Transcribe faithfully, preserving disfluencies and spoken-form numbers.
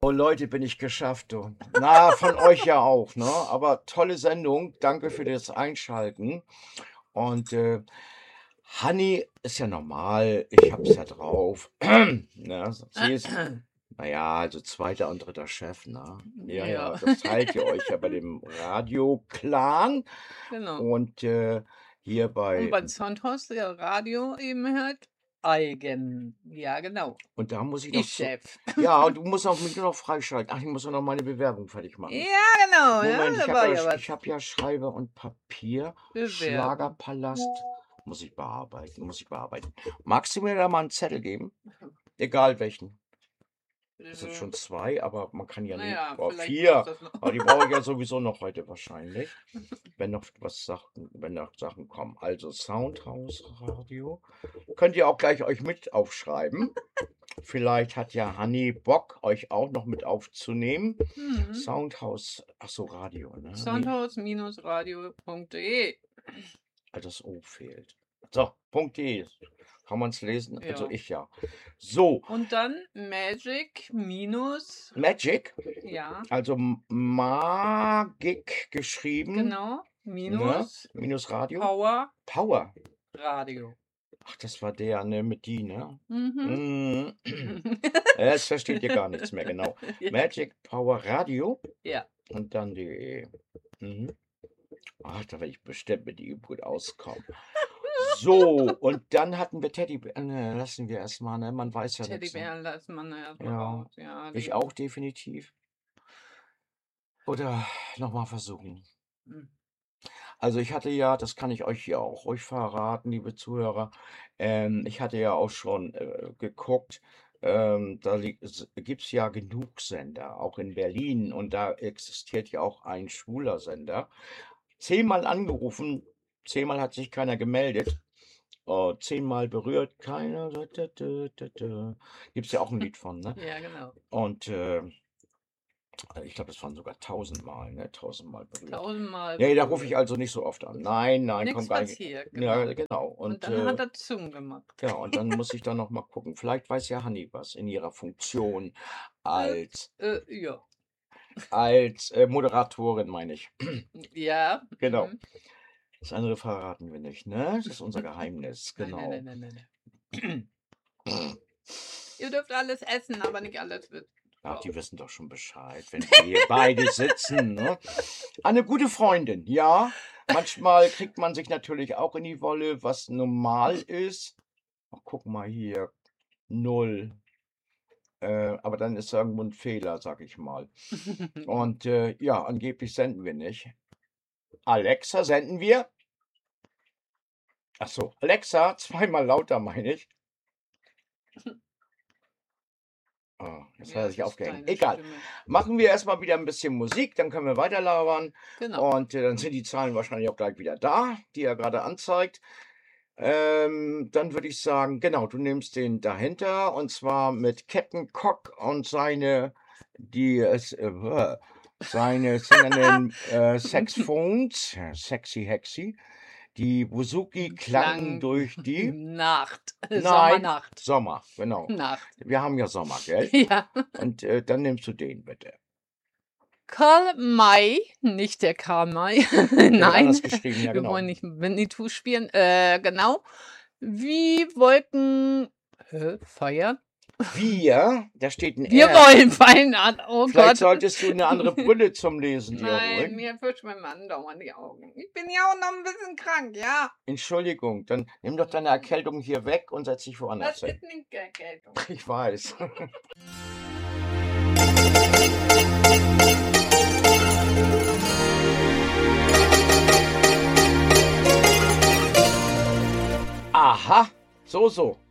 Oh Leute, bin ich geschafft, du. Na, von euch ja auch, ne? Aber tolle Sendung. Danke für das Einschalten. Und äh, Hanni ist ja normal. Ich hab's ja drauf. Ne? Sie ist, naja, also zweiter und dritter Chef, ne? Ja, ja, Ja, das teilt ihr euch ja bei dem Radio-Clan. genau. Und äh, hier Und bei, beim Soundhaus, der Radio eben halt eigen. Ja, genau. und da muss ich noch Ich zu, Chef. ja, und du musst auch mich nur noch freischalten. Ach, ich muss auch noch meine Bewerbung fertig machen. Ja, genau. Ja, Moment, ich da habe war ja, ja was. ich hab ja Schreiber und Papier. Bewerbung. Schlagerpalast. Muss ich bearbeiten, muss ich bearbeiten. Magst du mir da mal einen Zettel geben? Egal welchen. Das sind schon zwei, aber man kann ja nicht. Naja, Oh, vielleicht vier. brauchst du das noch. Aber die brauche ich ja sowieso noch heute wahrscheinlich. Wenn noch was Sachen, wenn noch Sachen kommen. Also Soundhaus Radio. Könnt ihr auch gleich euch mit aufschreiben. Vielleicht hat ja Hanni Bock, euch auch noch mit aufzunehmen. Mhm. Soundhaus, ach so, Radio, ne? Nee, Soundhaus-radio punkt de. also das O fehlt. So, .de. Kann man es lesen? Also Ja. ich ja. So, Und dann Magic minus, Magic, ja, also M- Magic geschrieben, genau, ne? minus Minus Radio. Power Power. Radio. Ach, das war der, ne, mit die, ne? Mhm. Mm. Ja, Jetzt versteht ihr gar nichts mehr, genau. Ja. Magic Power Radio Ja. und dann die. Mhm. Ach, da werde ich bestimmt mit ihm gut auskommen. So, und dann hatten wir Teddybär. Ne, lassen wir erstmal, ne? Man weiß ja nichts. Ne? Teddybären lassen wir erstmal Ja, raus. Ja, die, ich auch definitiv. Oder nochmal versuchen. Hm. Also ich hatte ja, das kann ich euch ja auch ruhig verraten, liebe Zuhörer, ähm, ich hatte ja auch schon äh, geguckt, ähm, da gibt es ja genug Sender, auch in Berlin, und da existiert ja auch ein schwuler Sender. Zehnmal angerufen, zehnmal hat sich keiner gemeldet, äh, zehnmal berührt, keiner. Gibt es ja auch ein Lied von, ne? Ja, genau. Und äh, ich glaube, das waren sogar tausendmal, ne? Tausendmal berührt. Tausendmal Nee, da rufe ich berührt. also nicht so oft an. Nein, nein, Nichts kommt gar nicht. passiert, Ja, genau. genau. Und Und, dann äh, hat er zugemacht. genau, und dann muss ich da noch mal gucken. Vielleicht weiß ja Hanni was in ihrer Funktion Äh, als, äh, ja. als äh, Moderatorin, meine ich. Ja. Genau. Mhm. Das andere verraten wir nicht, ne? Das ist unser Geheimnis, Nein, genau. nein, nein, nein, nein, nein. Ihr dürft alles essen, aber nicht alles wird. Ach, die wissen doch schon Bescheid, wenn wir hier beide sitzen, ne? Eine gute Freundin, ja. Manchmal kriegt man sich natürlich auch in die Wolle, was normal ist. Ach, guck mal hier, null. Äh, aber dann ist irgendwo ein Fehler, sag ich mal. Und äh, ja, angeblich senden wir nicht. Alexa, senden wir? Ach so, Alexa, zweimal lauter, meine ich. Oh, jetzt hat Ja, er es sich ist aufgehängt. deine Egal. Stimme. Machen wir erstmal wieder ein bisschen Musik, dann können wir weiter labern. Genau. Und äh, dann sind die Zahlen wahrscheinlich auch gleich wieder da, die er gerade anzeigt. Ähm, dann würde ich sagen, genau, du nimmst den dahinter, und zwar mit Captain Cock und seine, die, es, äh, seine singenden äh, Saxophones, ja, sexy hexy. Die Bouzouki klangen Klang durch die Nacht. Nein, Sommernacht. Sommer, genau. Nacht. Wir haben ja Sommer, gell? Ja. Und äh, dann nimmst du den bitte. Karl May, nicht der Karl May. Der wird Nein, anders geschrieben, ja wir genau. wollen nicht Winnetou spielen. Äh, genau. Wie Wolken Hä? feiern? Wir, da steht ein Wir R. wollen feiern. Oh Vielleicht Gott. solltest du eine andere Brille zum Lesen dir Nein, holen. mir verschwimmen andauernd die Augen. Ich bin ja auch noch ein bisschen krank, ja. Entschuldigung, dann nimm doch deine Erkältung hier weg und setz dich woanders Das hin. ist nicht Erkältung. Ich weiß. Aha, so, so.